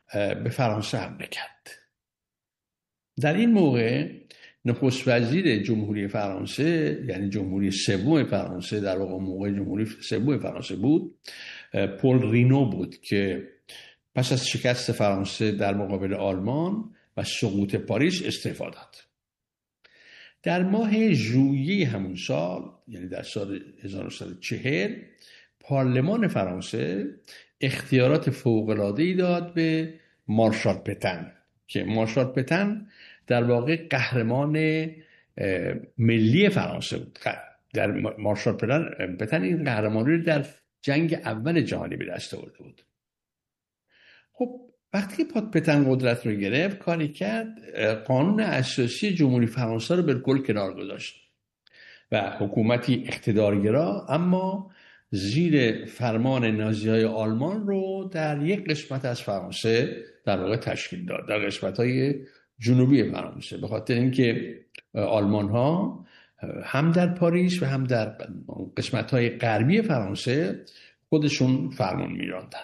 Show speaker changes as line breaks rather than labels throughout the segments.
به فرانسه حمله کرد. در این موقع نخست وزیر جمهوری فرانسه، یعنی جمهوری سوم فرانسه، در واقع موقع جمهوری سوم فرانسه بود، پل رینو بود که پس از شکست فرانسه در مقابل آلمان و سقوط پاریس استعفا داد. در ماه ژوئیه همون سال، یعنی در سال 1940، پارلمان فرانسه اختیارات فوق‌العاده‌ای داد به مارشال پتن که مارشال پتن در واقع قهرمان ملی فرانسه بود. در مارشال پتن این قهرمانی رو در جنگ اول جهانی به دست آورده بود. خب وقتی که پتن قدرت رو گرفت، کاری کرد قانون اساسی جمهوری فرانسه رو بالکل کنار گذاشت و حکومتی اقتدارگرا اما زیر فرمان نازی‌های آلمان رو در یک قسمت از فرانسه در واقع تشکیل داد، در قسمت‌های جنوبی فرانسه، به خاطر اینکه آلمان‌ها هم در پاریس و هم در قسمت‌های غربی فرانسه خودشون فرمان می‌راندن.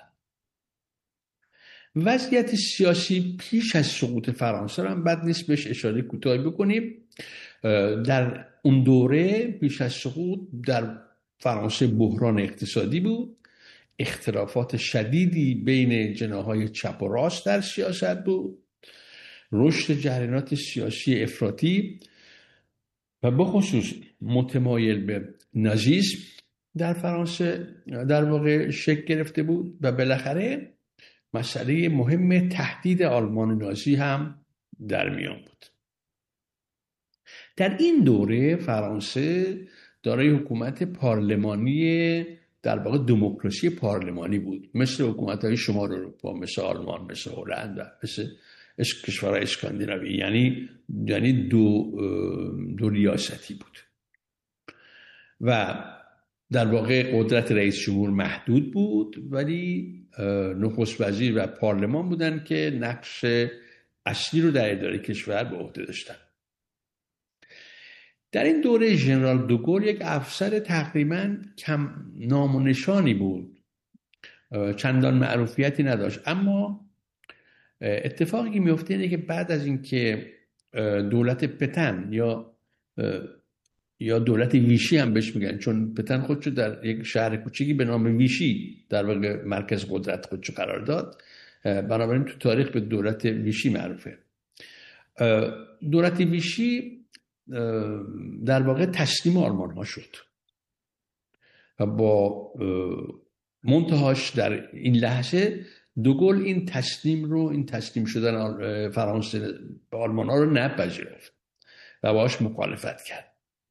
وضعیت سیاسی پیش از سقوط فرانسه رو هم بد نیست بهش اشاره کوتاهی بکنیم. در اون دوره پیش از سقوط در فرانسه بحران اقتصادی بود، اختلافات شدیدی بین جناح‌های چپ و راست در سیاست بود، رشد جریانات سیاسی افراطی و بخصوص متمایل به نازیسم در فرانسه در واقع شکل گرفته بود و بالاخره مسئله مهم تهدید آلمان نازی هم در میان بود. در این دوره فرانسه دارای حکومت پارلمانی، در واقع دموکراسی پارلمانی بود، مثل حکومت‌های شمال اروپا، مثل آلمان، مثل هلند و مثل کشورهای اسکاندیناوی، یعنی دو ریاستی بود و در واقع قدرت رئیس جمهور محدود بود، ولی نخست وزیر و پارلمان بودن که نقش اصلی رو در اداره کشور به عهده داشتن. در این دوره ژنرال دوگل یک افسر تقریباً کم نام و نشانی بود، چندان معروفیتی نداشت، اما اتفاقی که میفته اینه که بعد از اینکه دولت پتن یا دولت ویشی هم بهش میگن، چون پتن خودشو در یک شهر کوچیکی به نام ویشی در واقع مرکز قدرت خودشو قرار داد، بنابراین تو تاریخ به دولت ویشی معروفه. دولت ویشی در واقع تسلیم آلمان ها شد و با منتهاش در این لحظه دوگل این تسلیم شدن فرانسه به آلمان ها رو نپذیرفت و باهاش مخالفت کرد.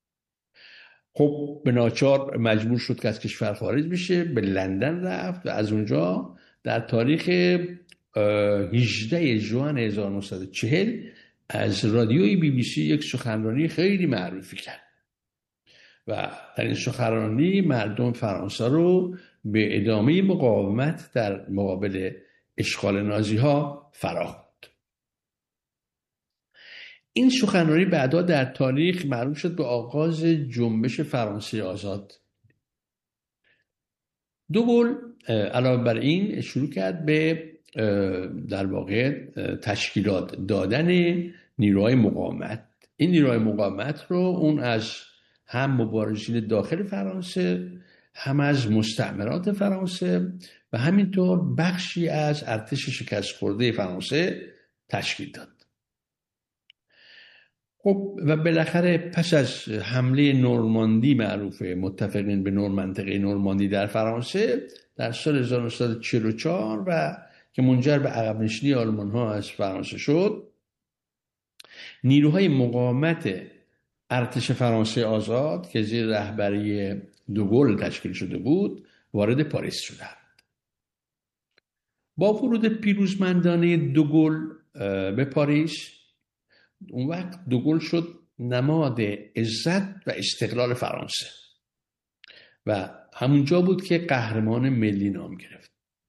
خب به ناچار مجبور شد که از کشور خارج بشه، به لندن رفت و از اونجا در تاریخ 18 ژوئن 1940 از رادیوی BBC یک سخنرانی خیلی معروفی کرد و در این سخنرانی مردم فرانسه رو به ادامه مقاومت در مقابل اشغال نازی ها فراخواند. این سخنرانی بعدا در تاریخ معروف شد به آغاز جنبش فرانسه آزاد. دوگل علاوه بر این شروع کرد به در واقع تشکیلات دادن نیروهای مقاومت. این نیروهای مقاومت رو اون از هم مبارزین داخل فرانسه، هم از مستعمرات فرانسه و همینطور بخشی از ارتش شکست خورده فرانسه تشکیل داد. خب و بالاخره پس از حمله نورماندی معروفه، متفقین به منطقه نورماندی در فرانسه در سال 1944 و که منجر به عقب نشینی آلمان ها از فرانسه شد، نیروهای مقاومت ارتش فرانسه آزاد که زیر رهبری دوگل تشکیل شده بود وارد پاریس شدند. با ورود پیروزمندانه دوگل به پاریس، اون وقت دوگل شد نماد عزت و استقلال فرانسه و همونجا بود که قهرمان ملی نام گرفت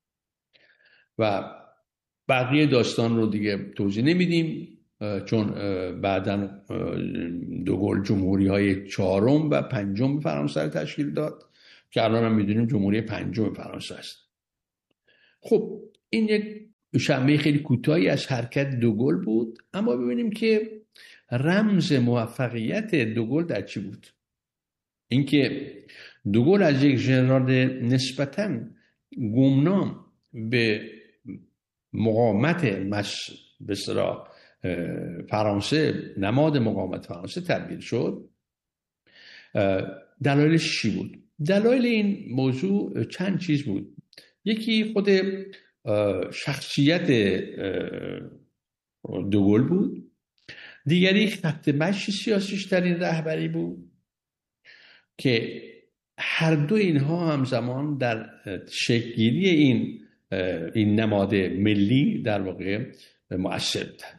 و بقیه داستان رو دیگه توضیح نمیدیم، چون بعداً دوگل جمهوری های 4 و 5 فرانسه رو تشکیل داد که الان هم میدونیم جمهوری 5 فرانسه است. خب این یک شنبه خیلی کوتاهی از حرکت دوگل بود، اما ببینیم که رمز موفقیت دوگل در چی بود. اینکه دوگل از یک ژنرال نسبتاً گمنام به مقاومت به اصطلاح فرانسه، نماد مقاومت فرانسه تبدیل شد. دلایلش چی بود؟ دلایل این موضوع چند چیز بود. یکی خود شخصیت دوگل بود، دیگری خط مشی سیاسیش در این رهبری بود که هر دو اینها همزمان در شکل‌گیری این نماد ملی در واقع مؤثر بودن.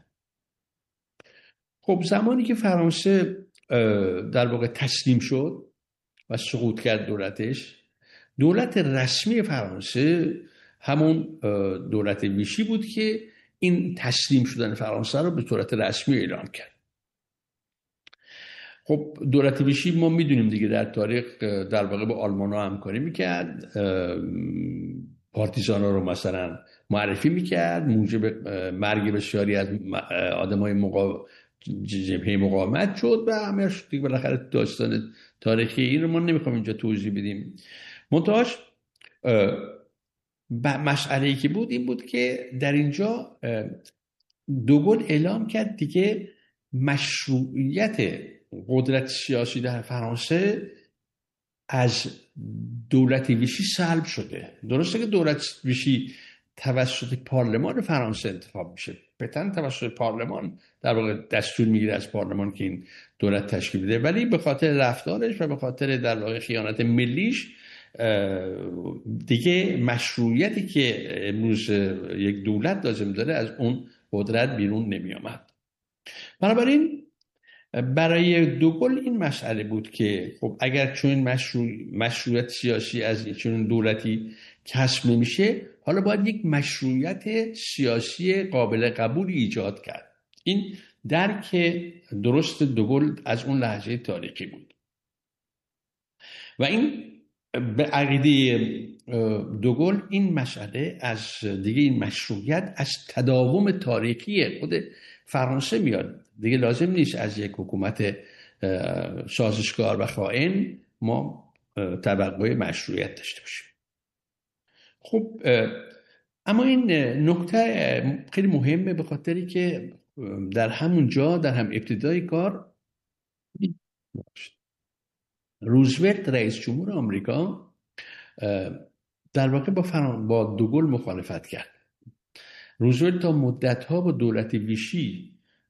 خب زمانی که فرانسه در واقع تسلیم شد و سقوط کرد دولتش، دولت رسمی فرانسه همون دولت ویشی بود که این تسلیم شدن فرانسه رو به صورت رسمی اعلام کرد. خب دولت ویشی ما میدونیم دیگه در تاریخ در واقع با آلمان‌ها همکاری میکرد، پارتیزانا رو مثلا معرفی میکرد، موجب مرگ بسیاری از آدمای جبهه مقاومت شد و همه‌اش دیگه بالاخره داستان تاریخی این رو ما نمیخوام اینجا توضیح بدیم. منتهاش مسئله‌ای که بود این بود که در اینجا دوگل اعلام کرد دیگه مشروعیت قدرت سیاسی در فرانسه از دولت ویشی سلب شده. درسته که دولت ویشی توسط پارلمان فرانسه انتخاب میشه، پتن توسط پارلمان در واقع دستور میگیره از پارلمان که این دولت تشکیل بده، ولی به خاطر رفتارش و به خاطر در واقع خیانت ملیش دیگه مشروعیتی که امروز یک دولت لازم داره از اون قدرت بیرون نمی آمد. بنابراین برای دوگل این مسئله بود که خب اگر چون مشروعیت سیاسی از چون دولتی کسب نمیشه، حالا باید یک مشروعیت سیاسی قابل قبولی ایجاد کرد. این درک درست دوگل از اون لحظه تاریخی بود و این به عقیده دوگل این مسئله از دیگه این مشروعیت از تداوم تاریخی خود فرانسه میاد. دیگه لازم نیست از یک حکومت سازشکار و خائن ما توقع مشروعیت داشته باشیم. خب اما این نکته خیلی مهمه به خاطری که در همون جا در هم ابتدای کار روزولت رئیس جمهور آمریکا در واقع با دوگل مخالفت کرد. روزولت تا مدت‌ها با دولت ویشی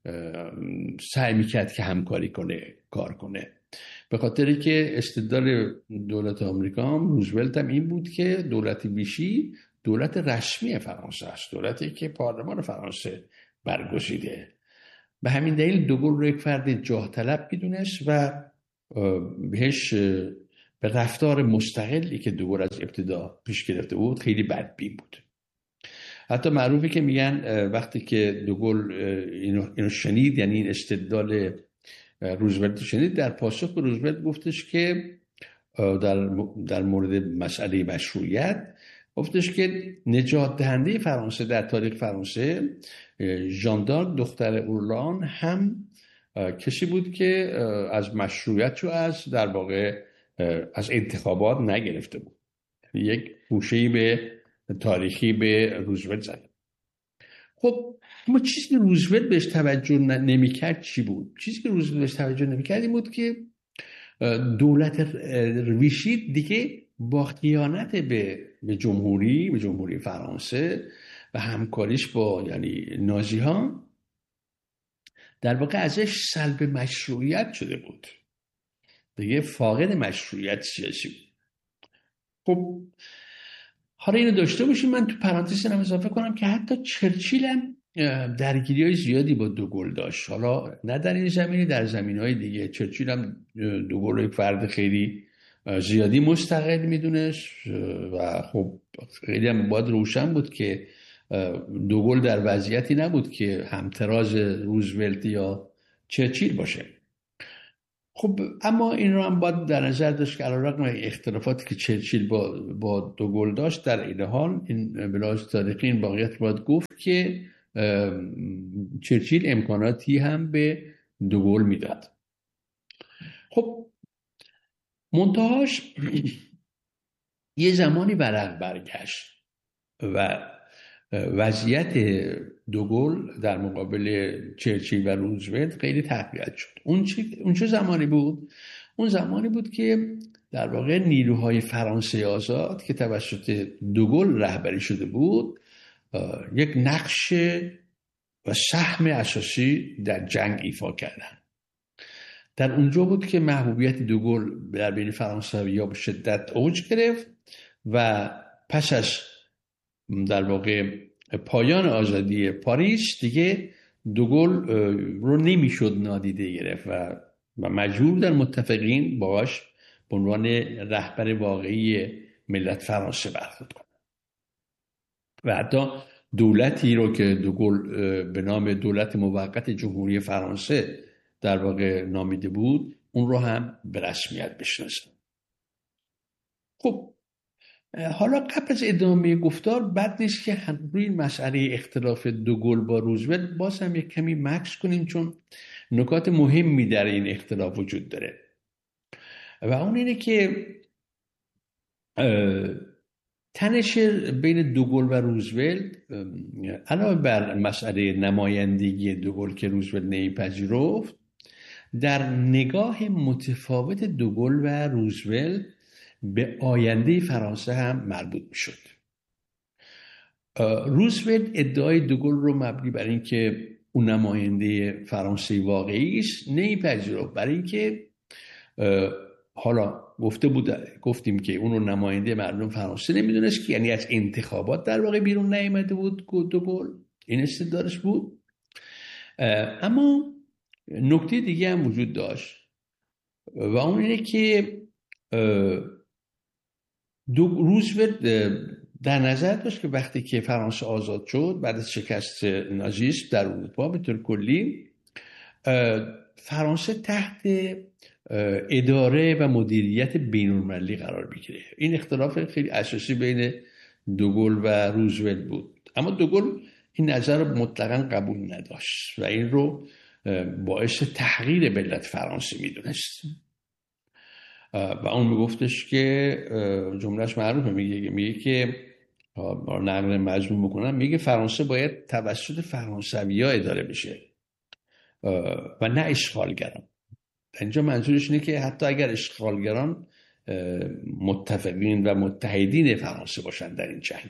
سعی میکرد که همکاری کنه، کار کنه، به خاطری که استدلال دولت آمریکا روزولت هم این بود که دولت ویشی دولت رسمی فرانسه است، دولتی که پارلمان فرانسه برگزیده. به همین دلیل دوگل رو یک فرد جاه طلب میدونست و بهش به رفتار مستقلی که دوگل از ابتدا پیش گرفته بود خیلی بدبین بود. حتی معروفه که میگن وقتی که دوگل اینو شنید، یعنی این استدلال روزولت شنید، در پاسخ به روزولت گفتش که در مورد مسئله مشروعیت گفتش که نجات دهنده فرانسه در تاریخ فرانسه ژان دارک دختر اورلان هم کسی بود که از مشروعیت رو از در واقع از انتخابات نگرفته بود. یک گوشه‌ای به تاریخی به روزولت زد. خب اما چیزی که روزولت بهش توجه نمی‌کرد چی بود؟ چیزی که روزولت بهش توجه نمی‌کرد این بود که دولت ویشی دیگه با خیانت به جمهوری فرانسه و همکاریش با یعنی نازی ها در واقع ازش سلب مشروعیت شده بود، دیگه فاقد مشروعیت سیاسی بود. خب حالا اینو داشته باشیم. من تو پرانتز هم اضافه کنم که حتی چرچیل هم درگیری‌های زیادی با دوگل داشت، حالا نه در این زمینی، در زمینهای دیگه. چرچیل هم دوگل یک فرد خیلی زیادی مستقل میدونست و خب خیلی هم باید روشن بود که دوگل در وضعیتی نبود که همتراز روزولت یا چرچیل باشه. خب اما این رو هم باید در نظر داشت که علیرغم اختلافاتی که چرچیل با دوگل داشت، در این حال این به لحاظ تاریخی این واقعیت باید گفت که چرچیل امکاناتی هم به دوگل میداد. خب منتهاش یه زمانی ورق برگشت و وضعیت دوگل در مقابل چرچیل و روزولت خیلی تقویت شد. اون چه زمانی بود؟ اون زمانی بود که در واقع نیروهای فرانسه آزاد که توسط دوگل رهبری شده بود یک نقش و سهم اساسی در جنگ ایفا کردند. در اونجا بود که محبوبیت دوگل در بین فرانسوی‌ها به شدت اوج گرفت و پس از در واقع پایان آزادی پاریس دیگه دوگل رو نمیشد نادیده گرفت و مجبور در متفقین باش به عنوان رهبر واقعی ملت فرانسه برخورد کنه و حتی دولتی رو که دوگل به نام دولت موقت جمهوری فرانسه در واقع نامیده بود اون رو هم به رسمیت بشناسه. خب حالا قبل از ادامه گفتار بد نیست که روی این مسئله اختلاف دوگل با روزولت باز هم یک کمی مکث کنیم، چون نکات مهمی در این اختلاف وجود داره و اون اینه که تنش بین دوگل و روزولت علاوه بر مسئله نمایندگی دوگل که روزولت نمیپذیرفت، در نگاه متفاوت دوگل و روزولت به آینده فرانسه هم مربوط میشد. روزولت ادعای دوگل رو مبنی بر اینکه اون نماینده فرانسه واقعی است نمیپذیرفت، برای اینکه حالا گفتیم که اون رو نماینده مردم فرانسه نمیدونست که یعنی از انتخابات در واقع بیرون نیامده بود دوگل، این استدلالش بود. اما نکته دیگه هم وجود داشت و اون اینه که روزولت در نظر داشت که وقتی که فرانسه آزاد شد بعد از شکست نازیسم در اروپا به طور کلی، فرانسه تحت اداره و مدیریت بین‌المللی قرار بگیره. این اختلاف خیلی اساسی بین دوگل و روزولت بود، اما دوگل این نظر رو مطلقاً قبول نداشت و این رو باعث تحقیر ملت فرانسه میدونست و اون میگفتش که جملهش معروفه، میگه که نقل مضمون میکنم، میگه فرانسه باید توسط فرانسوی‌ها اداره بشه و نه اشغالگران. اینجا منظورش اینه که حتی اگر اشغالگران متفقین و متحدین فرانسه باشن در این جنگ.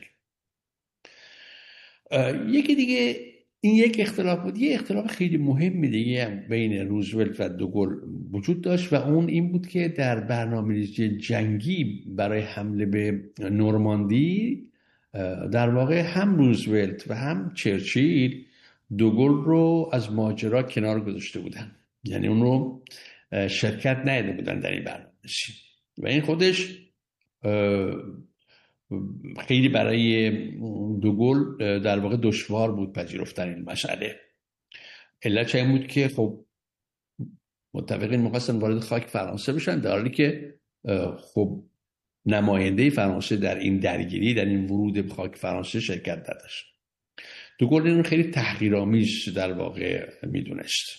یکی دیگه این یک اختلاف بود. یه اختلاف خیلی مهم دیگه هم بین روزولت و دوگل وجود داشت و اون این بود که در برنامه‌ریزی جنگی برای حمله به نورماندی در واقع هم روزولت و هم چرچیل دوگل رو از ماجرا کنار گذاشته بودن، یعنی اون رو شرکت نداده بودن در این برنامه‌ریزی و این خودش خیلی برای دوگل در واقع دشوار بود پذیرفتن این مسئله. علت چه بود که خب متفقین می‌خواستن وارد خاک فرانسه بشن، در حالی که خب نماینده فرانسه در این درگیری، در این ورود به خاک فرانسه شرکت نداشت. دوگل این رو خیلی تحقیرآمیز در واقع میدونست.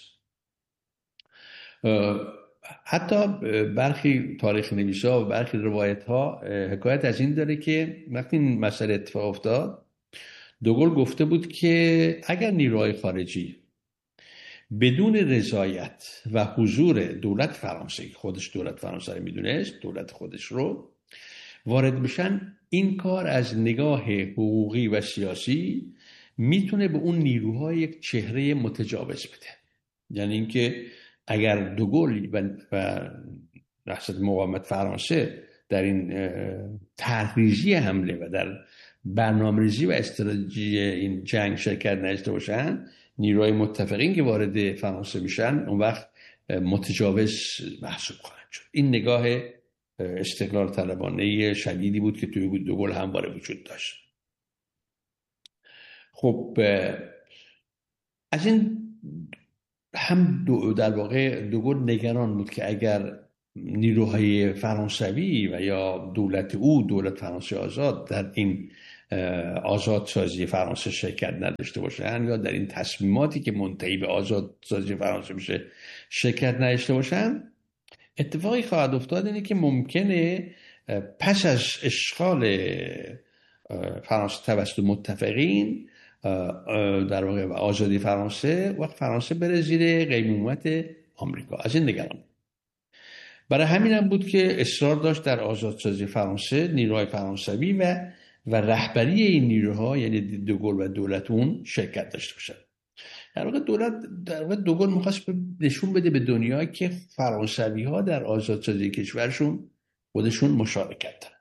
حتی برخی تاریخ نویسا و برخی روایت ها حکایت از این داره که وقتی این مسئله اتفاق افتاد دوگل گفته بود که اگر نیروهای خارجی بدون رضایت و حضور دولت فرانسه، خودش دولت فرانسه رو میدونست، دولت خودش رو وارد بشن، این کار از نگاه حقوقی و سیاسی میتونه به اون نیروها یک چهره متجاوز بده. یعنی اینکه اگر دوگل و رئیس مقاومت فرانسه در این طرحریزی حمله و در برنامه‌ریزی و استراتژی این جنگ شرکت نداشته باشن، نیروهای متفقین که وارد فرانسه میشن اون وقت متجاوز محسوب خواهند شد. این نگاه استقلال طلبانه شدیدی بود که توی دوگل همواره وجود داشت. خب از این هم در واقع دوگل نگران بود که اگر نیروهای فرانسوی و یا دولت دولت فرانسه آزاد در این آزادسازی فرانسه شرکت نداشته باشن یا در این تصمیماتی که منتهی به آزادسازی فرانسه میشه شرکت نداشته باشن، اتفاقی خواهد افتاد اینه که ممکنه پس از اشغال فرانسه توسط متفقین در واقع آزادی فرانسه، وقت فرانسه بره زیر قیمومت آمریکا. از این نگران. برای همین هم بود که اصرار داشت در آزادسازی فرانسه نیروهای فرانسوی و رهبری این نیروها، یعنی دوگل و دولت اون، شرکت داشته باشن. در واقع دوگل می‌خواست نشون بده به دنیا که فرانسوی ها در آزادسازی کشورشون خودشون مشارکت دارن.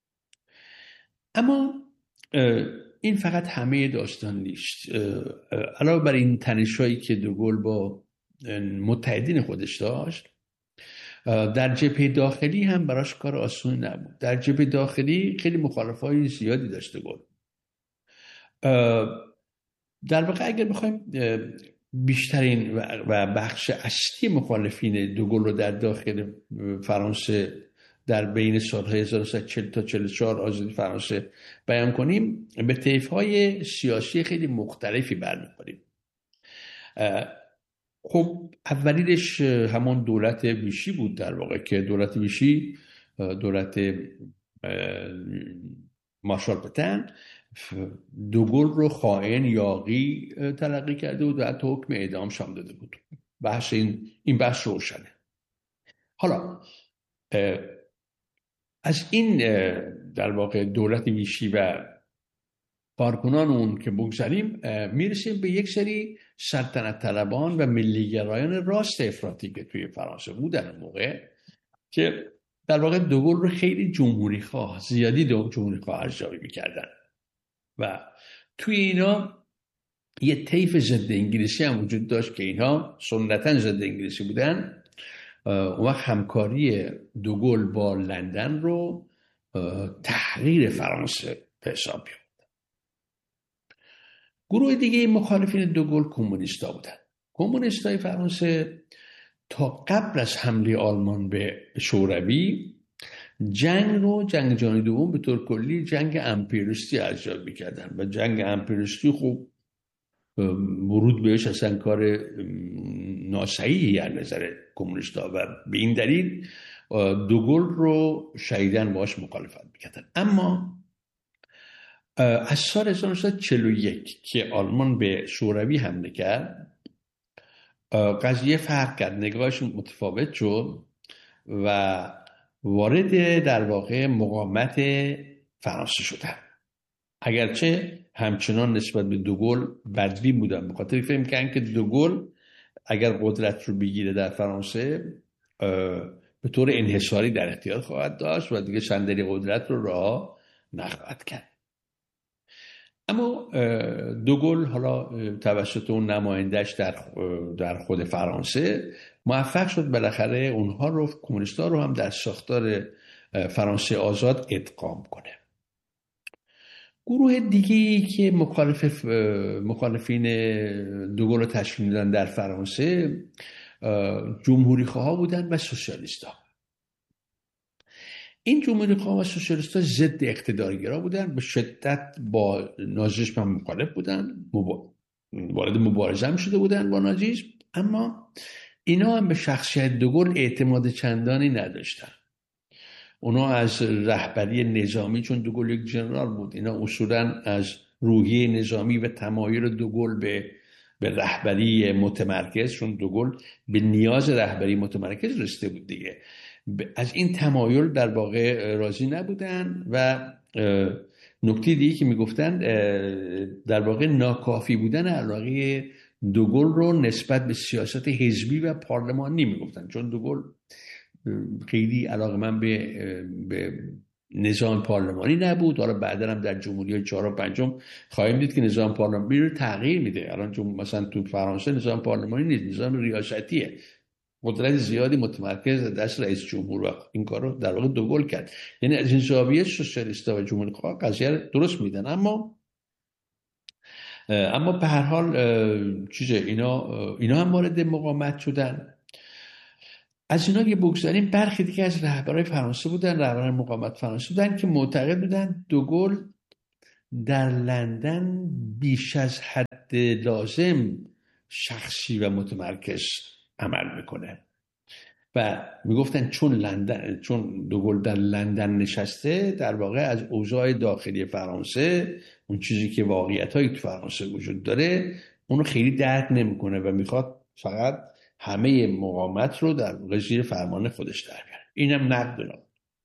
اما این فقط همه داستان نیست. علاوه بر این تنش‌هایی که دوگل با متحدین خودش داشت، در جبهه داخلی هم براش کار آسون نبود. در جبهه داخلی خیلی مخالفای زیادی داشت دوگل. در واقع اگر بخوایم بیشترین و بخش اصلی مخالفین دوگل رو در داخل فرانسه در بین سالهای 1940 تا 44 آزادی فرانسه بیان کنیم، به طیف‌های سیاسی خیلی مختلفی برمی‌خوریم. خب اولینش همون دولت ویشی بود در واقع، که دولت ویشی، دولت مارشال پتن، دوگل رو خائن یاغی تلقی کرده بود و حتی حکم اعدام شام داده بود. بحث این بحث روشنه. حالا از این در واقع دولت ویشی و کارکنان اون که بگذاریم، میرسیم به یک سری سلطنت طلبان و ملیگرایان راست افراطی که توی فرانسه بودن اون موقع، که در واقع دوگل رو خیلی جمهوری خواه، زیادی جمهوری خواه ارزیابی میکردن و توی اینا یه طیف ضد انگلیسی هم وجود داشت که اینها سنتاً ضد انگلیسی بودن. اون وقت همکاری دوگل با لندن رو تحریر فرانسه به حساب می‌آورد. گروه دیگه مخالفین دوگل کمونیستا بودن. کمونیستای فرانسه تا قبل از حمله آلمان به شوروی جنگ جهانی دوم به طور کلی جنگ امپریالیستی ارزیابی می‌کردن و جنگ امپریالیستی خوب ورود بهش اصلا کار ناصحیحی از نظر کمونیستا و به این دلیل دوگل رو شدیداً باهاش مخالفت می‌کردن. اما از سال 1941 که آلمان به شوروی حمله کرد، قضیه فرق کرد، نگاهشون متفاوت شد و وارد در واقع مقاومت فرانسه شدن. اگرچه همچنان نسبت به دوگل بدبین بودن، به خاطر فکر می‌کردن که دوگل اگر قدرت رو بگیره در فرانسه به طور انحصاری در اختیار خواهد داشت و دیگه صندلی قدرت رو رها نخواهد کرد. اما دوگل حالا توسط اون نماینده‌اش در خود فرانسه موفق شد بالاخره اونها رو، کمونیست‌ها رو هم در ساختار فرانسه آزاد ادغام کنه. گروه دیگه‌ای که مخالفین دوگل رو تشکیل میدن در فرانسه جمهوری خواه بودن و سوسیالیست‌ها. این جمهوری خواه و سوسیالیست‌ها ضد اقتدارگرا بودن، به شدت با نازیسم هم مخالف بودن، وارد مبارزه هم شده بودن با نازیسم، اما اینا هم به شخصیت دوگل اعتماد چندانی نداشتن. اونا از رهبری نظامی، چون دوگل یک جنرال بود، اینا اصولاً از روحیه نظامی و تمایل دوگل به رهبری متمرکز، چون دوگل به نیاز رهبری متمرکز رسیده بود دیگه، از این تمایل در واقع راضی نبودن و نکته دیگه که میگفتن در واقع ناکافی بودن علاقه دوگل رو نسبت به سیاست حزبی و پارلمانی میگفتن، چون دوگل خیلی علاقه‌مند به نظام پارلمانی نبود. حالا بعدا هم در جمهوری 4 و 5 خواهیم دید که نظام پارلمانی رو تغییر میده. الان مثلا تو فرانسه نظام پارلمانی نیست، نظام ریاستیه، قدرت زیادی متمرکز دست رئیس جمهور، و این کار رو در واقع دوگل کرد. یعنی از این زاویه سوسیالیست‌ها و جمهوری خواه قضیه درست میدن. اما اما به هر حال اینا هم وارد مقاومت شدن. از اینا که بگذاریم، برخی دیگه از رهبران فرانسه بودن، رهبران مقاومت فرانسه بودن که معتقد بودن دوگل در لندن بیش از حد لازم شخصی و متمرکز عمل میکنه و میگفتن چون دوگل در لندن نشسته، در واقع از اوضاع داخلی فرانسه، اون چیزی که واقعیتایی تو فرانسه وجود داره، اونو خیلی درک نمیکنه و میخواد فقط همه مقاومت رو در زیر فرمان خودش در بیاره. اینم نقد داره.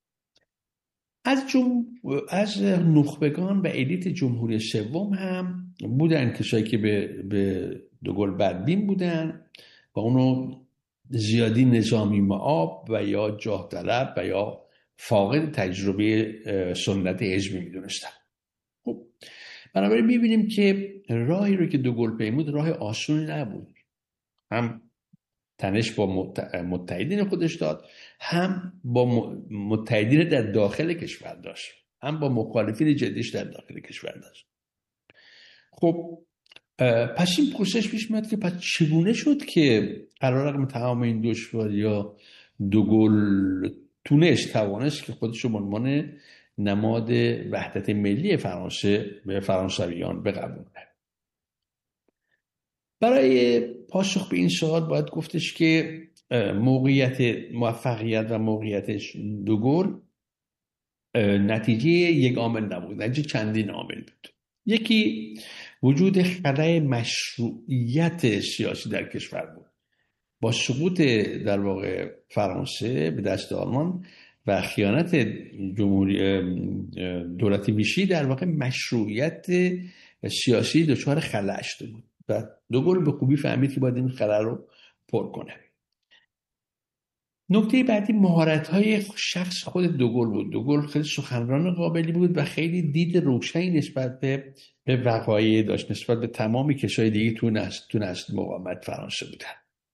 از نخبگان و الیت جمهوری سوم هم بودن کسایی که به دوگل بدبین بودن و اونو زیادی نظامی معاب و یا جاه طلب و یا فاقد تجربه سنت حزبی میدونستن. خب بنابراین میبینیم که راهی رو که دوگل پیمود راه آسونی نبود. هم تنش با متحدین خودش داد، هم با متحدین در داخل کشور داشت، هم با مخالفین جدیش در داخل کشور داشت. خب پس این پرسش پیش میاد که پس چگونه شد که علیرغم تمام این دشواری‌ها دوگل توانست که خودش رو به عنوان نماد وحدت ملی فرانسه به فرانسویان بقبولونه؟ برای پاسخ به این سوال باید گفتش که موفقیت و موقعیت دوگل نتیجه یک عامل نبود، نتیجه چندین عامل بود. یکی وجود خلأ مشروعیت سیاسی در کشور بود. با سقوط در واقع فرانسه به دست آلمان و خیانت دولت ویشی، در واقع مشروعیت سیاسی دچار خلأ شده بود و دوگل به خوبی فهمید که باید این خلأ رو پر کنه. نکته بعدی مهارت‌های شخص خود دوگل بود. دوگل خیلی سخنران قابلی بود و خیلی دید روشنی نسبت به وقایع داشت، نسبت به تمامی کشورهای دیگه تو نسل مقاومت فرانسه بودن.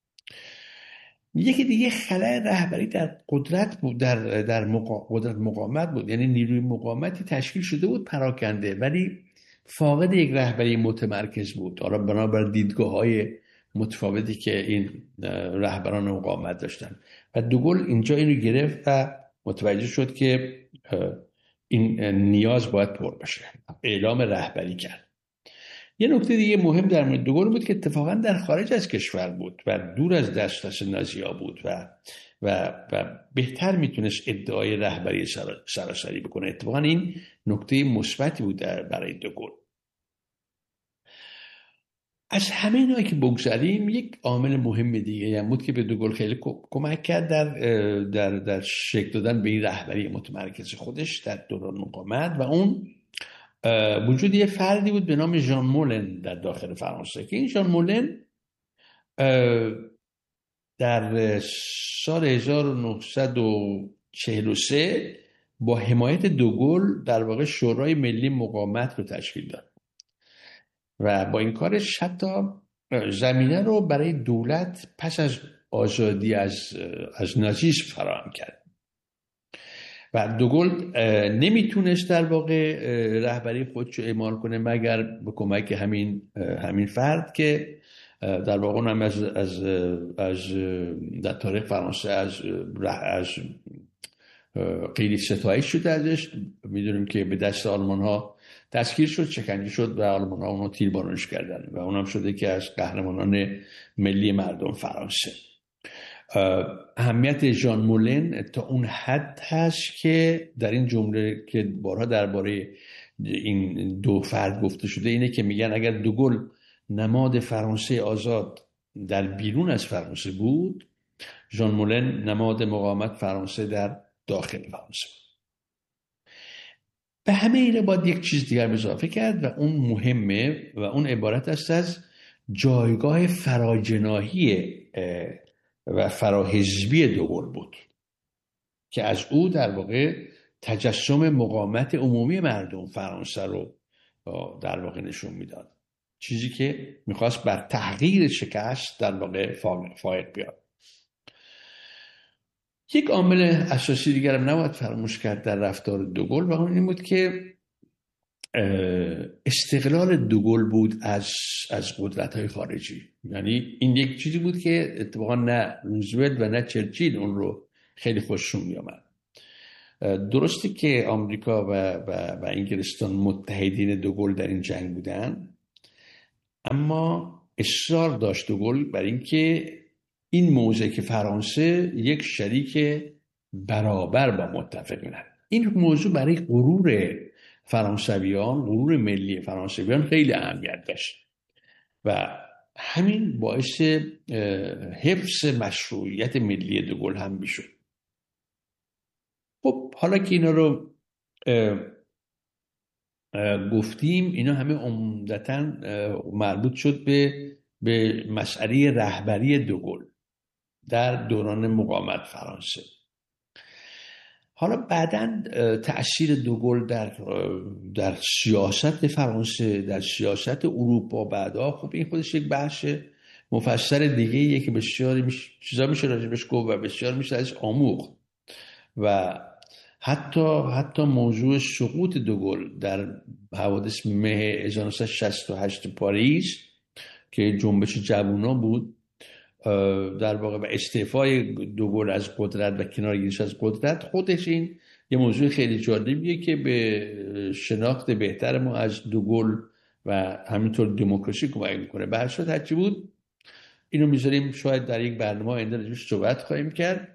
یکی دیگه خلأ رهبری در قدرت بود، در قدرت مقاومت بود. یعنی نیروی مقاومتی تشکیل شده بود پراکنده، ولی فاقد یک رهبری متمرکز بود. حالا بنابر دیدگاه‌های متفاوتی که این رهبران مقاومت داشتن و دوگل اینجا اینو گرفت و متوجه شد که این نیاز باید پر بشه، اعلام رهبری کرد. یه نکته دیگه مهم در مورد دوگل بود که اتفاقا در خارج از کشور بود و دور از دسترس نازی‌ها بود و بهتر میتونست ادعای رهبری سراسری بکنه. اتفاقا این نکته مثبتی بود برای دوگل. از همه اینایی که بگذاریم، یک عامل مهم دیگه هم بود که به دوگل خیلی کمک کرد در شکل دادن به این رهبری متمرکز خودش در دوران مقاومت، و اون وجود یه فردی بود به نام ژان مولن در داخل فرانسه که این ژان مولن در سال 1943 با حمایت دوگل در واقع شورای ملی مقاومت رو تشکیل داد و با این کارش حتی زمینه رو برای دولت پس از آزادی از نازیسم فراهم کرد و دوگل نمیتونست در واقع رهبری خودش رو اعمال کنه مگر به کمک همین فرد که در واقع اونم از در تاریخ فرانسه از خیلی ستایش شده ازش. میدونیم که به دست آلمان ها دستگیر شد، شکنجه شد و آلمان ها اونو تیربارونش کردن و اونم شده که از قهرمانان ملی مردم فرانسه. اهمیت ژان مولن تا اون حد هست که در این جمله که بارها درباره این دو فرد گفته شده اینه که میگن اگر دوگل نماد فرانسه آزاد در بیرون از فرانسه بود، ژان مولن نماد مقاومت فرانسه در داخل فرانسه. به همه اینه باید یک چیز دیگر اضافه کرد و اون مهمه و اون عبارت است از جایگاه فراجناحی و فراحزبی دوگل بود که از او در واقع تجسم مقاومت عمومی مردم فرانسه رو در واقع نشون میداد، چیزی که میخواست بر تحقیر شکست در واقع فائق بیاد. یک عامل اساسی دیگر هم نباید فراموش کرد در رفتار دوگل و اون این بود که استقلال دوگل بود از قدرت‌های خارجی. یعنی این یک چیزی بود که اتفاقا نه روزولت و نه چرچیل اون رو خیلی خوششون می‌آمد. درسته که آمریکا و انگلستان متحدین دوگل در این جنگ بودن، اما اصرار داشت دوگل بر اینکه این موضع که فرانسه یک شریک برابر با متفقینه. این موضوع برای غرور فرانسویان، غرور ملی فرانسویان خیلی اهمیت داشت و همین باعث حفظ مشروعیت ملی دوگل هم میشد. خب حالا که اینا رو گفتیم، اینا همه عمدتاً مربوط شد به مسئله رهبری دوگل در دوران مقاومت فرانسه. حالا بعداً تأثیر دوگل در سیاست فرانسه، در سیاست اروپا بعدا، خب این خودش یک بحث مفصل دیگه‌ایه که بسیار چیزا میشه راجبش گفت و بسیار میشه ازش آموخت و حتی موضوع سقوط دوگل در حوادث مه 1968 پاریس که جنبش جوونا بود در واقع و استعفای دوگل از قدرت و کنارگیریش از قدرت، خودش این یه موضوع خیلی جالبیه که به شناخت بهتر ما از دوگل و همینطور دموکراسی کمک میکنه. به هر صورت هرچی بود اینو میذاریم، شاید در یک برنامه آینده راجعش صحبت خواهیم کرد.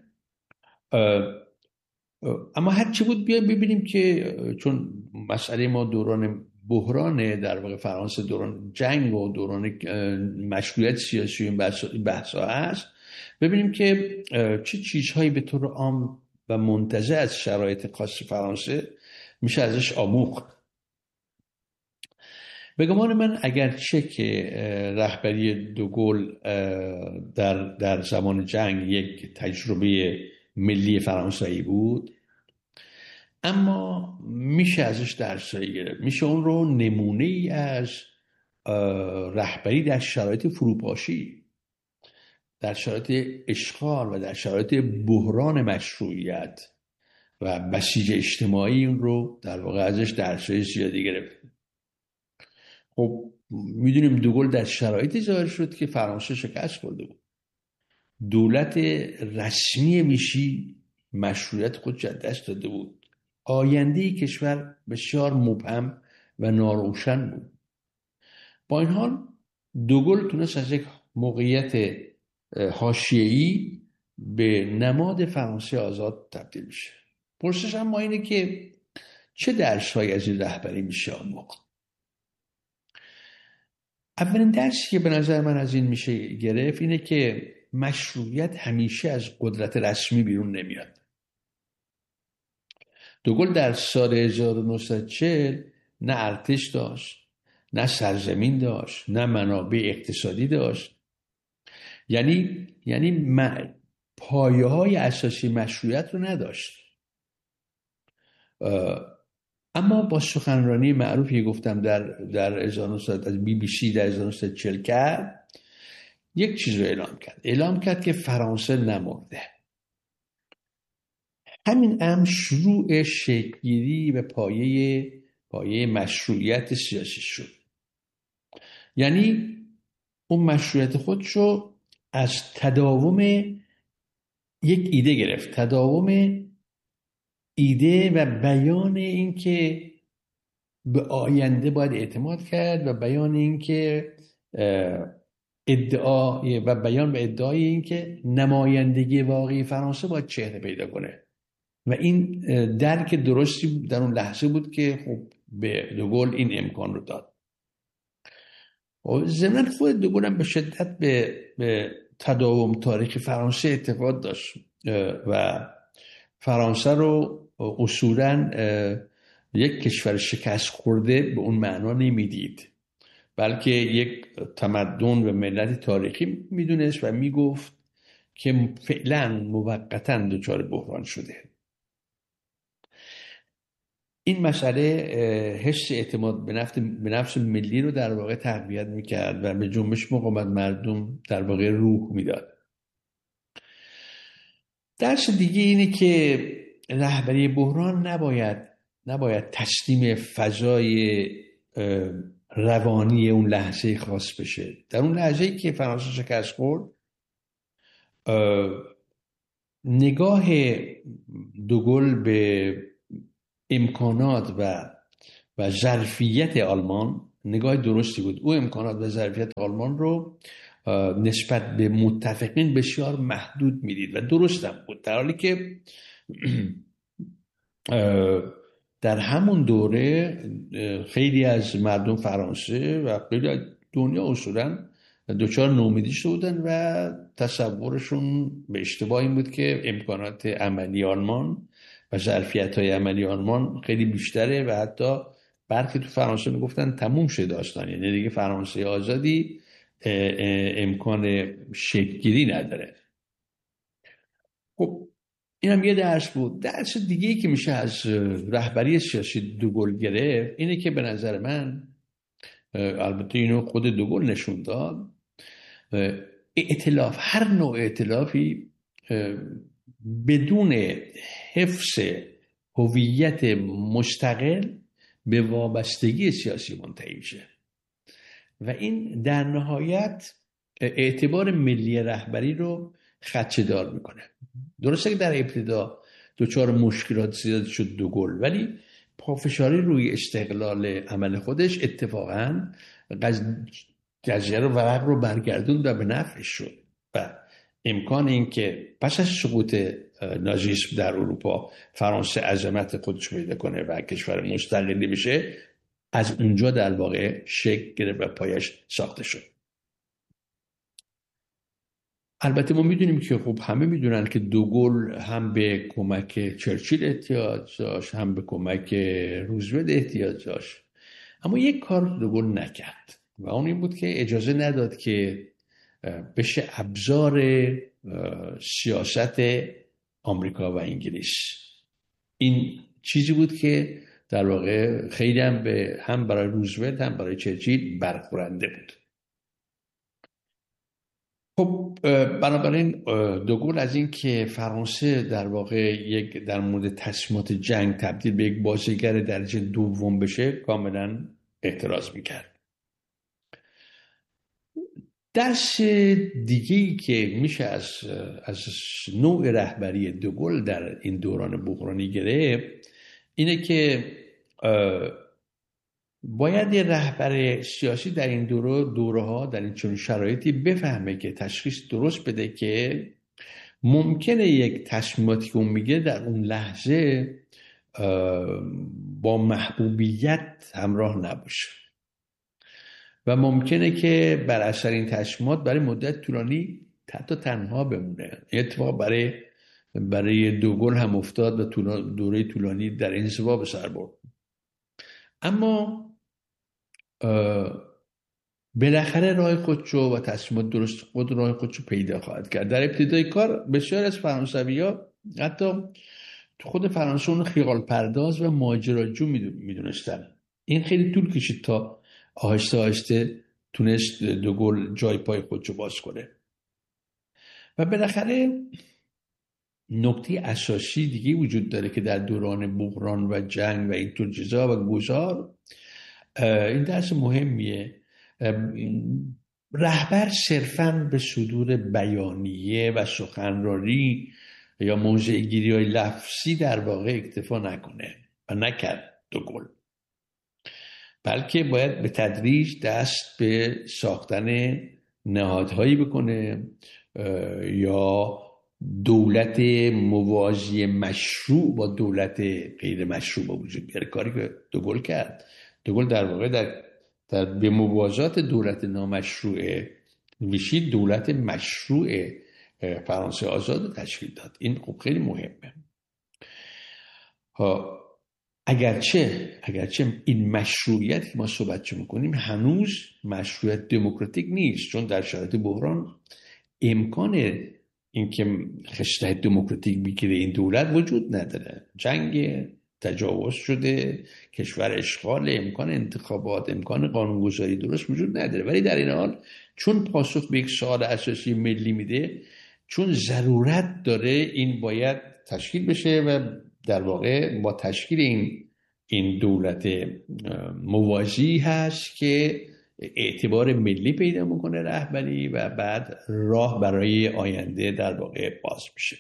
اما هرچی بود بیا ببینیم که چون مسئله ما دوران بحران در واقع فرانسه، دوران جنگ و دوران مشروعیت سیاسی این بحثا هست، ببینیم که چه چیزهایی به طور عام و منتزع از شرایط خاص فرانسه میشه ازش آموخت. به گمان من اگرچه که رهبری دوگل در زمان جنگ یک تجربه ملی فرانسوی بود، اما میشه ازش درسایی گرفت. میشه اون رو نمونه ای از رهبری در شرایط فروپاشی، در شرایط اشغال و در شرایط بحران مشروعیت و بسیج اجتماعی اون رو در واقع ازش درسای زیادی گرفت. خب میدونیم دوگل در شرایطی ظاهر شد که فرانسه شکست خورده بود. دولت رسمی ویشی مشروعیت خودش از دست داده بود. آینده کشور بسیار مبهم و ناروشن بود. با این حال دوگل تونست از یک موقعیت حاشیه‌ای به نماد فرانسه آزاد تبدیل بشه. پرسش اما اینه که چه درس‌هایی از این رهبری میشه آموخت؟ اولین درسی که به نظر من از این میشه گرفت اینه که مشروعیت همیشه از قدرت رسمی بیرون نمیاد. دوگل در سال 1940 نه ارتش داشت، نه سرزمین داشت، نه منابع اقتصادی داشت. یعنی پایه‌های اساسی مشروعیت رو نداشت. اما با سخنرانی معروفی گفتم در 1900 از BBC در 1940 کرد، یک چیز رو اعلام کرد که فرانسه نمرده. همین امر شروع شکل‌گیری به پایه مشروعیت سیاسی شد. یعنی اون مشروعیت خودشو از تداوم یک ایده گرفت، تداوم ایده و بیان این که به آینده باید اعتماد کرد و بیان این که ادعای این که نمایندگی واقعی فرانسه باید چهره پیدا کنه و این درک درستی در اون لحظه بود که خب به دوگل این امکان رو داد. ضمن خود دوگل هم به شدت به تداوم تاریخ فرانسه اعتقاد داشت و فرانسه رو اصولاً یک کشور شکست خورده به اون معنا نمیدید، بلکه یک تمدن و ملت تاریخی میدونست و میگفت که فعلا موقتاً دچار بحران شده. این مسئله حس اعتماد به نفس ملی رو در واقع تقویت میکرد و به جنبش مقاومت مردم در واقع روح میداد. درس دیگه اینه که رهبری بحران نباید نباید تسلیم فضای روانی اون لحظه خاص بشه. در اون لحظه‌ای که فرانسه شکست خورد، نگاه دوگل به امکانات و ظرفیت آلمان نگاه درستی بود. او امکانات و ظرفیت آلمان رو نسبت به متفقین بسیار محدود میدید و درست هم بود، در حالی که در همون دوره خیلی از مردم فرانسه و خیلی از دنیا اصولاً دچار نومیدی شده بودن و تصورشون به اشتباه این بود که امکانات عملی آلمان و ظرفیت‌های عملی آلمان خیلی بیشتره و حتی برخی تو فرانسه میگفتن تموم شده داستان، یعنی دیگه فرانسه آزادی امکان شکل‌گیری نداره. خب این هم یه درس بود. درس دیگه‌ای که میشه از رهبری سیاسی دوگل گرفت اینه که به نظر من، البته اینو خود دوگل نشون داد، ائتلاف، هر نوع ائتلافی بدون حفظ هویت مستقل به وابستگی سیاسی منتهی میشه و این در نهایت اعتبار ملی رهبری رو خدشه‌دار میکنه. درسته که در ابتدا دچار مشکلات زیاد شد دوگل، ولی پافشاری روی استقلال عمل خودش اتفاقاً قضیه رو ورق رو برگردوند و به نفعش شد و امکان این که پس از سقوط نازیسم در اروپا فرانسه عظمت خودش پیدا کنه و کشور مستقلی بشه، از اونجا در واقع شکل گرفت و پایش ساخته شد. البته ما میدونیم که خب همه میدونن که دوگل هم به کمک چرچیل احتیاج داشت، هم به کمک روزولت احتیاج داشت، اما یک کار دوگل نکرد و اون این بود که اجازه نداد که بشه ابزار سیاست آمریکا و انگلیس. این چیزی بود که در واقع خیلی هم برای روزولت هم برای چرچیل برخورنده بود. خب بنابراین دوگل از این که فرانسه در واقع در مورد تصمیمات جنگ تبدیل به یک بازیگر درجه دوم بشه کاملا اعتراض میکرد. درس دیگه‌ای که میشه از نوع رهبری دوگل در این دوران بحرانی گرفت اینه که باید یه رهبر سیاسی در این دوره‌ها در این چنین شرایطی بفهمه که تشخیص درست بده که ممکنه یک تصمیماتی که اون میگه در اون لحظه با محبوبیت همراه نباشه و ممکنه که بر اثر این تصمیمات برای مدت طولانی حتی تنها بمونه. اتفاق برای دوگل هم افتاد و دوره طولانی در انزوا به سر برد. اما بالاخره راه خودشو و تصمیمات درست خود راه خودشو پیدا خواهد کرد. در ابتدای کار بسیار از فرانسوی‌ها حتی تو خود فرانسه اون خیال پرداز و ماجراجو میدونستن. این خیلی طول کشید تا آهسته آهسته تونست دوگل جای پای خودشو باز کنه و بالاخره نکته اساسی دیگه وجود داره که در دوران بحران و جنگ و اینطور چیزا و گذار این درس مهمیه. رهبر صرفاً به صدور بیانیه و سخنرانی یا موضع گیری های لفظی در واقع اکتفا نکنه و نکرد دوگل، بلکه باید به تدریج دست به ساختن نهادهایی بکنه یا دولت موازی مشروع با دولت غیر مشروع با وجود بیاره. کاری که دوگل کرد. دوگل در واقع در به موازات دولت نامشروع ویشی دولت مشروع فرانسه آزاد تشکیل داد. این خب خیلی مهمه. اگرچه این مشروعیت که ما صحبت میکنیم هنوز مشروعیت دموکراتیک نیست، چون در شرایط بحران امکان اینکه خصلت دموکراتیک بگیره این دولت وجود نداره. جنگ، تجاوز شده، کشور اشغال، امکان انتخابات، امکان قانونگذاری درست وجود نداره. ولی در این حال چون پاسخ به یک سوال اساسی ملی میده، چون ضرورت داره این باید تشکیل بشه و در واقع با تشکیل این این دولت موازی هست که اعتبار ملی پیدا میکنه رهبری و بعد راه برای آینده در واقع باز میشه.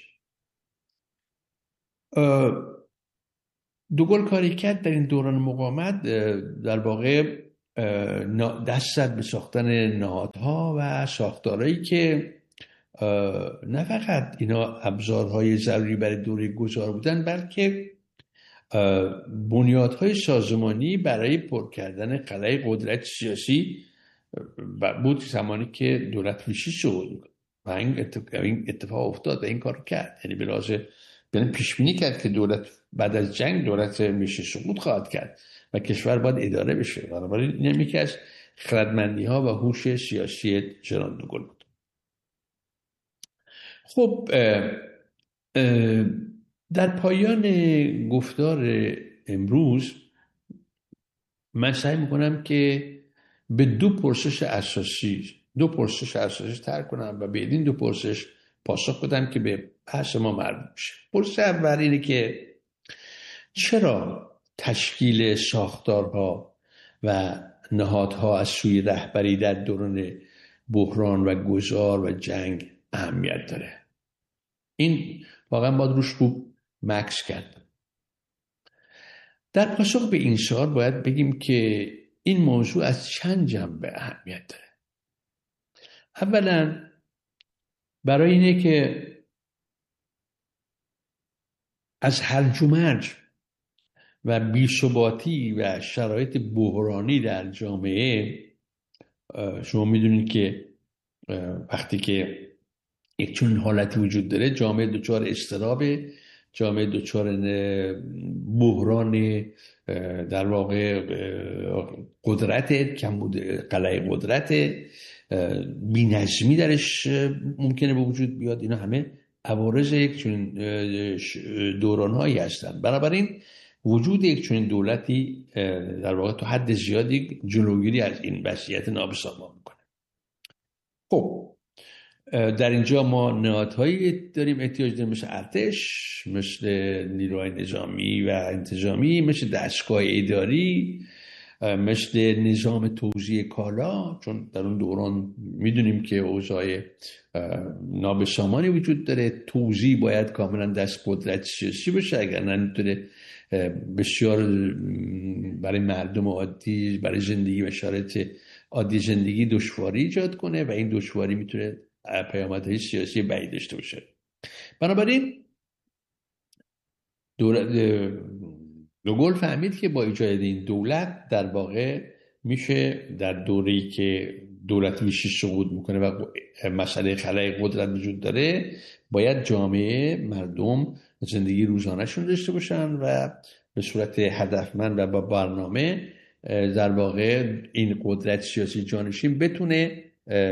دوگل کاری کرد در این دوران مقاومت در واقع دست زد به ساختن نهادها و ساختارهایی که نه فقط اینا ابزارهای ضروری برای دوره گذار بودن، بلکه بنیادهای سازمانی برای پر کردن خلای قدرت سیاسی بود زمانی که دولت ویشی شد و این اتفاق افتاد و این کار کرد. یعنی به لحاظ پیش بینی کرد که دولت بعد از جنگ دولت ویشی سقوط خواهد کرد و کشور باید اداره بشه. بنابراین این یکی از خردمندی‌ها و هوش سیاسی ژنرال دوگل بود. خب در پایان گفتار امروز من سعی میکنم که به دو پرسش اساسی ترک کنم و به این دو پرسش پاسخ بدم که به بحث ما مربوط میشه. پرسش اول اینه که چرا تشکیل ساختارها و نهادها از سوی رهبری در دوران بحران و گذار و جنگ اهمیت داره؟ این واقعا باید روش خوب مکس کرد. در پاسخ به این سوال باید بگیم که این موضوع از چند جنبه اهمیت داره. اولا برای اینه که از هرج و مرج و بی‌ثباتی و شرایط بحرانی در جامعه، شما میدونید که وقتی که یک چنین حالتی وجود داره جامعه دچار اضطرابه، جامعه دچار بحران در واقع قدرت، کمبود قلعه قدرت، بی‌نظمی درش ممکنه به وجود بیاد. اینا همه عوارض یک چنین دورانهایی هستند. بنابراین وجود یک چنین دولتی در واقع تا حد زیادی جلوگیری از این وضعیت نابسامان میکنه. خب در اینجا ما نهادهایی داریم احتیاج داریم، مثل ارتش، مثل نیروهای نظامی و انتظامی، مثل دستگاه اداری، مثل نظام توزیع کالا، چون در اون دوران میدونیم که اوضاع نابسامانی وجود داره. توزیع باید کاملا دست قدرت سیاسی بشه، اگر نمیتونه بسیار برای مردم عادی، برای زندگی و شرایط عادی زندگی دشواری ایجاد کنه و این دشواری میتونه پیامدهای سیاسی بعید داشته باشه. بنابراین دوگل فهمید که با ایجاد این دولت در واقع میشه در دوره‌ای که دولت ویشی سقوط میکنه و مسئله خلای قدرت وجود داره، باید جامعه، مردم زندگی روزانه‌شون داشته باشن و به صورت هدفمند و با برنامه در واقع این قدرت سیاسی جانشین بتونه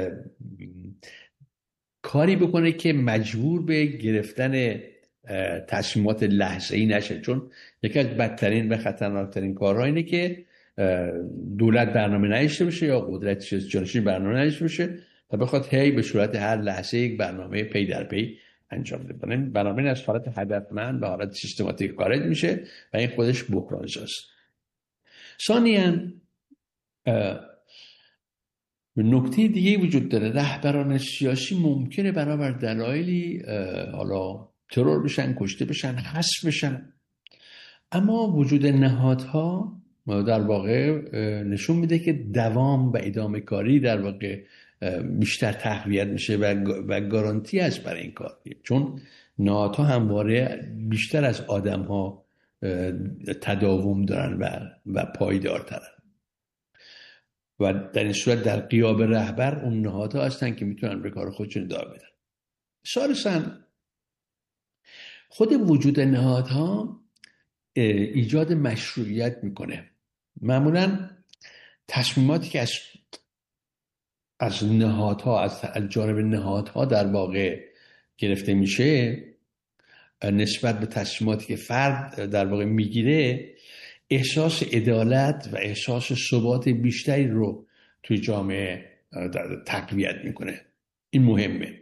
کاری بکنه که مجبور به گرفتن تصمیمات لحظه‌ای نشه. چون یکی از بدترین و خطرناکترین کارها اینه که دولت برنامه نداشته باشه یا قدرت سیاسی جانشین برنامه نداشته باشه و بخواد هی به صورت هر لحظه یک برنامه پی در پی انجام بده. برنامه از حالت هدفمند به حالت سیستماتیک خارج میشه و این خودش بحران‌زاست. ثانیاً نکته دیگه وجود داره. رهبران سیاسی ممکنه بنابر دلایلی حالا ترور بشن، کشته بشن، حذف بشن، اما وجود نهادها در واقع نشون میده که دوام و ادامه کاری در واقع بیشتر تقویت میشه و گارانتی هست برای این کار، چون نهادها همواره بیشتر از آدم‌ها تداوم دارن و پایدارترن و در این صورت در غیاب رهبر اون نهادها هستن که میتونن به کار خودشون ادامه بدن. ثالثاً خود وجود نهادها ایجاد مشروعیت میکنه. معمولاً تصمیماتی که از نهادها، از جانب نهادها در واقع گرفته میشه نسبت به تصمیماتی که فرد در واقع میگیره، احساس عدالت و احساس ثبات بیشتری رو توی جامعه تقویت میکنه. این مهمه.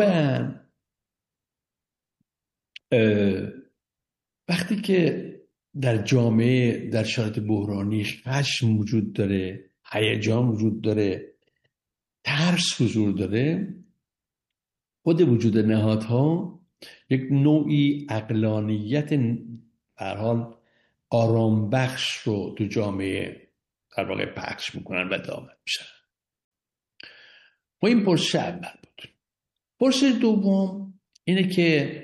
رابعاً وقتی که در جامعه در شرایط بحرانی خشم وجود داره، هیجان وجود داره، ترس حضور داره، خود وجود نهادها یک نوعی عقلانیت به هر حال آرام بخش رو تو جامعه در واقع پخش میکنن و دامن میشن. و این پرسش اول بود. پرسش دوم اینه که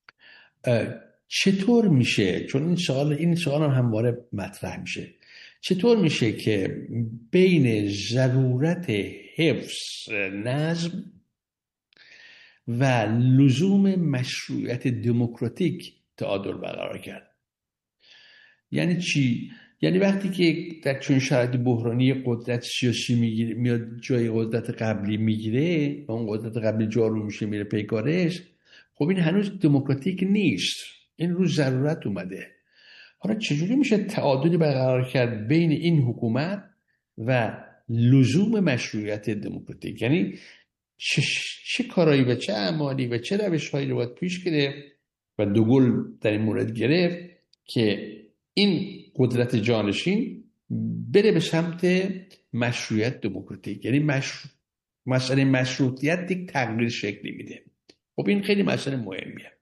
چطور میشه، چون این سوال هم همواره مطرح میشه، چطور میشه که بین ضرورت حفظ نظم و لزوم مشروعیت دموکراتیک تعادل برقرار کرد؟ یعنی چی؟ یعنی وقتی که در چون شرایط بحرانی قدرت سیاسی میاد جای قدرت قبلی میگیره و اون قدرت قبلی جارو میشه میره پیکارش، خب این هنوز دموکراتیک نیست، این رو ضرورت اومده. حالا چجوری میشه تعادلی برقرار کرد بین این حکومت و لزوم مشروعیت دموکراتیک؟ یعنی چه کارایی و چه اعمالی و چه روش‌هایی رو باید پیش گرفت و دوگل در این مورد گرفت که این قدرت جانشین بره به سمت مشروعیت دموکراتیک؟ یعنی مسئله مشروعیت یک تغییر شکلی میده. خب این خیلی مسئله مهمیه.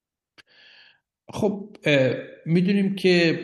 خب میدونیم که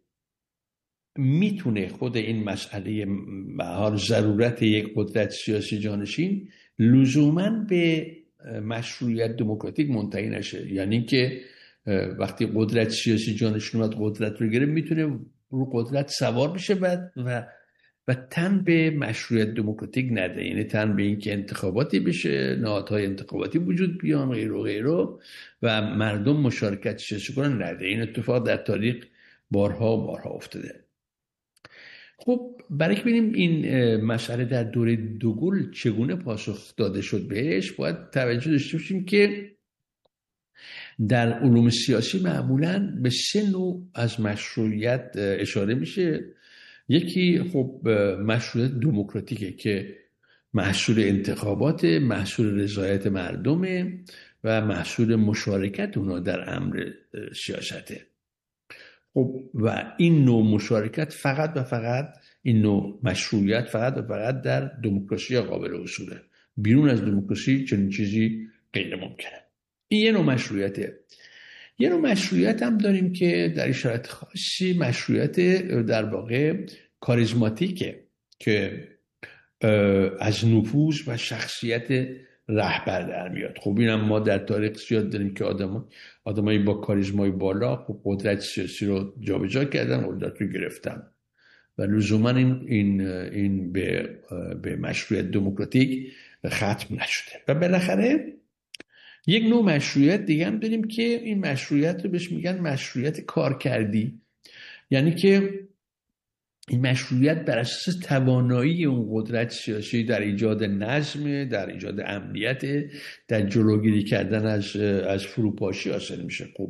میتونه خود این مسئله به حال ضرورت یک قدرت سیاسی جانشین لزوماً به مشروعیت دموکراتیک منتهی نشه. یعنی که وقتی قدرت سیاسی جانشین اومد قدرت رو گرفت، میتونه رو قدرت سوار بشه و تن به مشروعیت دموکراتیک نده، یعنی تن به این که انتخاباتی بشه، نهادهای انتخاباتی وجود بیان غیر و غیره و مردم مشارکت سیاسی کنن نده. این اتفاق در تاریخ بارها و بارها افتاده. خب برای که ببینیم این مسئله در دوره دوگل چگونه پاسخ داده شد بهش، باید توجه داشته باشیم که در علوم سیاسی معمولاً به 3 نوع از مشروعیت اشاره میشه. یکی خب مشروعیت دموکراتیکه که محصول انتخابات، محصول رضایت مردمه و محصول مشارکت اونا در امر سیاسته. خب و این نوع مشارکت فقط و فقط، این نوع مشروعیت فقط و فقط در دموکراسی قابل حصوله. بیرون از دموکراسی چنین چیزی غیر ممکنه. این یه نوع مشروعیته. یه نوع مشروعیت هم داریم که در شرایط خاصی مشروعیت در واقع کاریزماتیکه که از نفوذ و شخصیت رهبر در میاد. خب اینم ما در تاریخ زیاد داریم که آدمایی با کاریزمای بالا خب قدرت سیاسی رو جابجا کردن، قدرت رو گرفتن و لزوما این به مشروعیت دموکراتیک ختم نشده. و بالاخره یک نوع مشروعیت دیگه هم داریم که این مشروعیت رو بهش میگن مشروعیت کارکردی. یعنی که این مشروعیت بر اساس توانایی اون قدرت سیاسی در ایجاد نظم، در ایجاد امنیت، در جلوگیری کردن از فروپاشی حاصل میشه. خب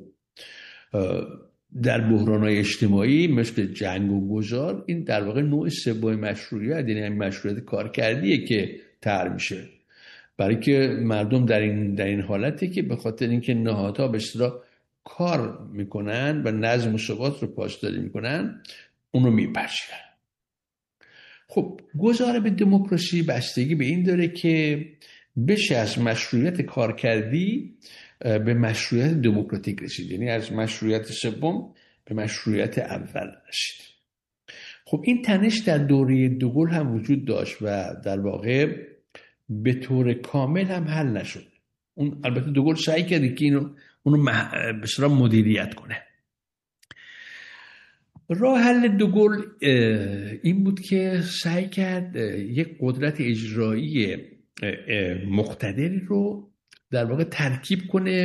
در بحران‌های اجتماعی مثل جنگ و گذار، این در واقع نوع سوم مشروعیت، یعنی مشروعیت کارکردیه که طرح میشه، برای که مردم در این حالتی که به خاطر اینکه نهادها به اصطلاح کار میکنن و نظم و ثبات رو پاسداری میکنن اون رو میپذیرن. خب گذار به دموکراسی بستگی به این داره که بشه از مشروعیت کارکردی به مشروعیت دموکراتیک رسید، یعنی از مشروعیت سوم به مشروعیت اول رسید. خب این تنش در دوره دوگل هم وجود داشت و در واقع به طور کامل هم حل نشد. اون البته دوگل سعی کرد که اونو به اصطلاح مدیریت کنه. راه حل دوگل این بود که سعی کرد یک قدرت اجرایی مقتدری رو در واقع ترکیب کنه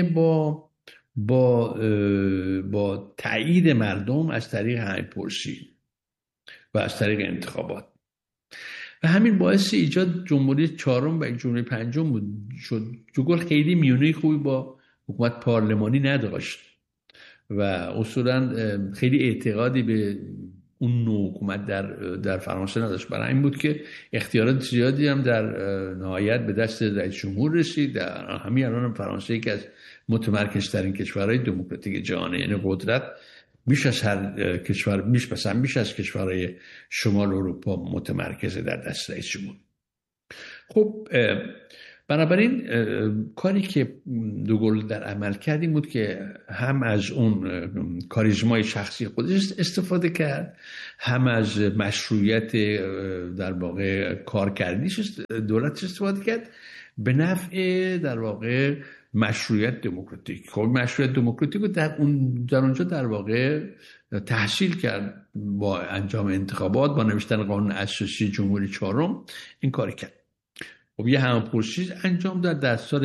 با تایید مردم از طریق همه‌پرسی و از طریق انتخابات. و همین باعث ایجاد جمهوری چهارم و جمهوری پنجم بود. دوگل خیلی میونه خوبی با حکومت پارلمانی نداشت و اصولا خیلی اعتقادی به اون نوع حکومت در فرانسه نداشت. برای این بود که اختیارات زیادی هم در نهایت به دست رئیس جمهور رسید. در همین الان فرانسه یکی از متمرکزترین کشورهای دموکراتیک جهانه، یعنی قدرت بیش از هر کشور، بیش از کشورهای شمال اروپا متمرکز در دست رئیس جمهور. خب بنابراین کاری که دوگل در عمل کرد این بود که هم از اون کاریزمای شخصی خودش استفاده کرد، هم از مشروعیت در واقع کارکردیش دولتش استفاده کرد به نفع در واقع مشروعیت دموکراتیک. خب مشروعیت دموکراتیک رو در اونجا در واقع تحصیل کرد با انجام انتخابات، با نوشتن قانون اساسی جمهوری چهارم این کار کرد. خب یه هم‌پرسی انجام داد در سال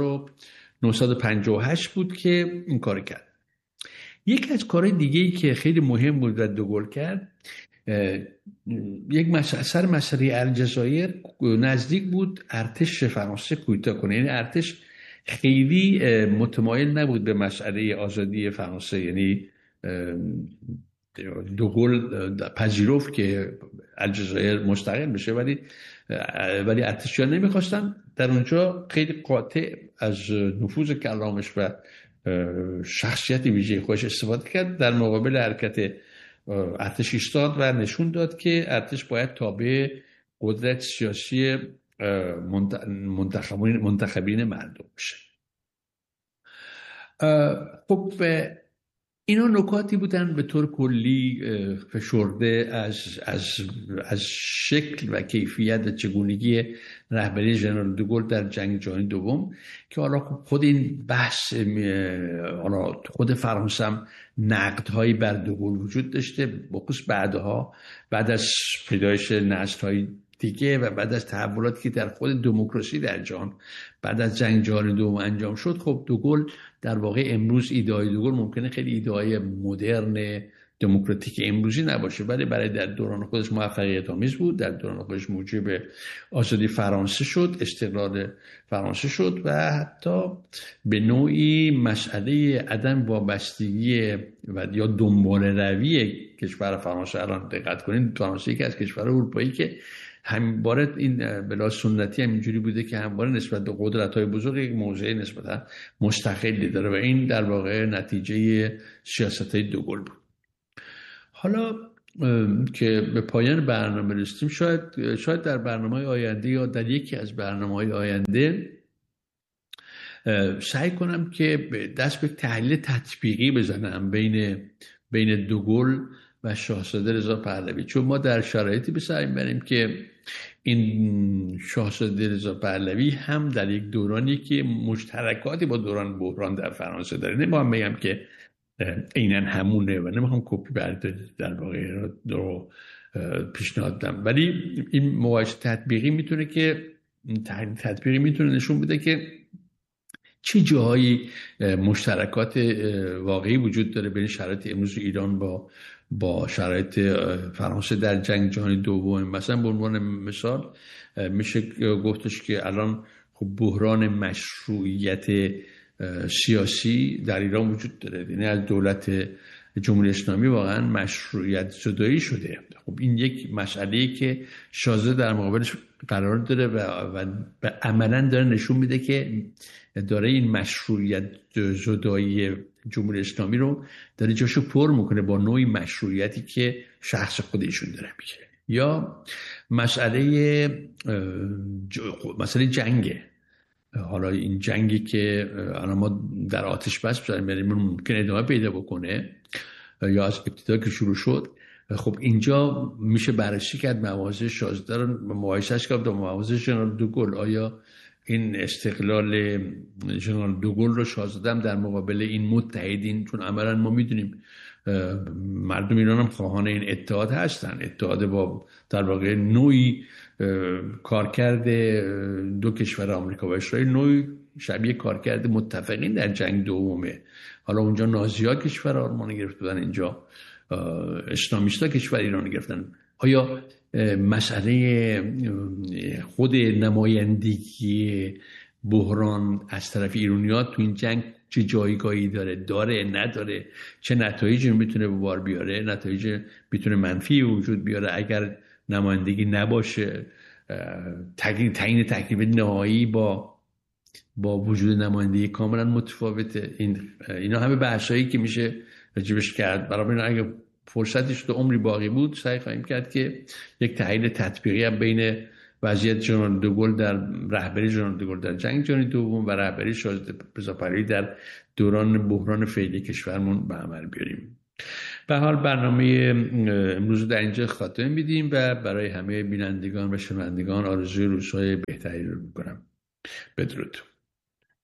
1958 بود که این کار کرد. یکی از کارهای دیگه‌ای که خیلی مهم بود و دوگل کرد، یک مسئله الجزایر نزدیک بود ارتش فرانسه کویتا کنه. یعنی ارتش خیلی متمایل نبود به مسئله آزادی فرانسه، یعنی دوگل پذیرفت که الجزایر مستقل بشه، ولی ارتشیان نمیخواستن. در اونجا خیلی قاطع از نفوذ کلامش و شخصیت ویژه خودش استفاده کرد، در مقابل حرکت ارتش ایستاد و نشون داد که ارتش باید تابع قدرت سیاسی منتخبین مردم بشه. خب اینا نکاتی بودن به طور کلی فشرده از شکل و کیفیت چگونگی رهبری ژنرال دوگل در جنگ جهانی دوم، که حالا خود این بحث حالا خود فرانسه هم نقدهایی بر دوگل وجود داشته، بخصوص بعد از پیدایش نسل‌های دیگه و بعد از تحولاتی که در خود دموکراسی در جهان بعد از جنگ جهانی دوم انجام شد. خب دوگل در واقع امروز ایده‌های دوگل ممکنه خیلی ایده‌های مدرن دموکراتیک امروزی نباشه، ولی برای در دوران خودش موفقیت آمیز بود. در دوران خودش موجب آزادی فرانسه شد، استقلال فرانسه شد و حتی به نوعی مسئله عدم وابستگی و یا دنبال روی کشور فرانسه، الان دقت کنید فرانسه یکی از کشورهای اروپایی که همواره این بلا سنتی همینجوری بوده که همواره نسبت به قدرت‌های بزرگ یک موضع نسبتا مستقلی داره و این در واقع نتیجه سیاست‌های دوگل بود. حالا که به پایان برنامه رسیدیم، شاید در برنامه‌های آینده یا در یکی از برنامه‌های آینده سعی کنم که دست به تحلیل تطبیقی بزنم بین دوگل و شاهزاده رضا پهلوی، چون ما در شرایطی به سر میبریم که این شاهزاده رضا پهلوی هم در یک دورانی که مشترکاتی با دوران بحران در فرانسه داره. نمیخوام بگم که عیناً همونه و نمیخوام کپی برداری در واقع رو پیشنهاد بدم، ولی این مقایسه تطبیقی میتونه نشون بده که چه جاهایی مشترکات واقعی وجود داره بین شرایط امروز ایران با شرایط فرانسه در جنگ جهانی دوم. مثلا به عنوان مثال میشه گفتش که الان خب بحران مشروعیت سیاسی در ایران وجود داره، یعنی از دولت جمهوری اسلامی واقعا مشروعیت زدایی شده. خب این یک مسئله‌ای که شاهزاده در مقابلش قرار داره و عملاً داره نشون میده که داره این مشروعیت زدایی جمهوری اسلامی رو داره جاشو پر میکنه با نوعی مشروعیتی که شخص خودشون داره میگیره. یا مسئله جنگه. حالا این جنگی که الان ما در آتش بس بذاریم، یعنی ممکن ادامه پیدا بکنه یا از ابتدا که شروع شد. خب اینجا میشه بررسی کرد مواضع شاهزاده رو مقایسهش کرد با مواضع ژنرال دوگل. آیا این استقلال ژنرال دوگل رو شاهزاده هم در مقابل این متحدین، چون عملا ما میدونیم مردم ایران هم خواهان این اتحاد هستن، اتحاد با در واقع نوعی کارکرد دو کشور آمریکا و اسرائیل، نوعی شبیه کارکرد متفقین در جنگ دومه. حالا اونجا نازی‌ها کشور آلمان گرفتن، اینجا اسلامیست‌ها کشور ایران گرفتن. آیا مسئله خود نمایندگی بحران از طرف ایرانی‌ها تو این جنگ چه جایگاهی داره نداره، چه نتایجی میتونه به بار بیاره، نتایج میتونه منفی وجود بیاره اگر نمایندگی نباشه، تعیین تکلیف نهایی با وجود نمایندگی کاملا متفاوته. اینا همه بحثایی که میشه راجبش کرد. برای اگه فرصتش تو عمری باقی بود سعی خواهیم کرد که یک تحلیل تطبیقی هم بین وضعیت ژنرال دوگل در رهبری ژنرال دوگل در جنگ جهانی دوم و رهبری شاهزاده رضا پهلوی در دوران بحران فعلی کشورمون به عمل بیاریم. به حال برنامه امروز در اینجا خاتمه میدیم و برای همه بینندگان و شنوندگان آرزوی روزهای بهتری رو میکنم. بدرود.